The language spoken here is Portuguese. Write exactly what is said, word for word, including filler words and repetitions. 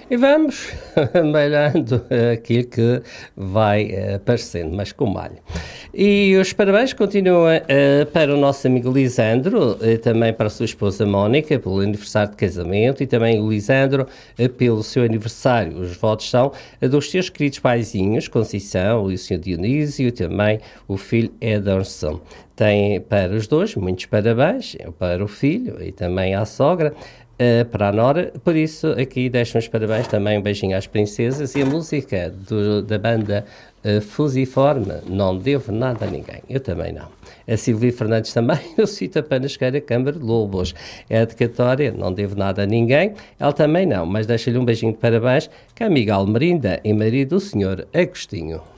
E vamos malhando aquilo que vai uh, aparecendo, mas com malho. E os parabéns continuam uh, para o nosso amigo Lisandro, uh, também para a sua esposa Mónica, pelo aniversário de casamento, e também o Lisandro uh, pelo seu aniversário. Os votos são uh, dos seus queridos paizinhos, Conceição e o senhor Dionísio, e também o filho Ederson. Tem para os dois muitos parabéns, para o filho e também à sogra. Uh, para a Nora, por isso aqui deixo uns parabéns, também um beijinho às princesas, e a música do, da banda uh, Fusiforme, Não Devo Nada a Ninguém, eu também não. A Silvia Fernandes também, eu cito a Panasqueira Câmara de Lobos, é a dedicatória, Não Devo Nada a Ninguém, ela também não, mas deixo-lhe um beijinho de parabéns, que é a amiga Almerinda e marido do senhor Agostinho.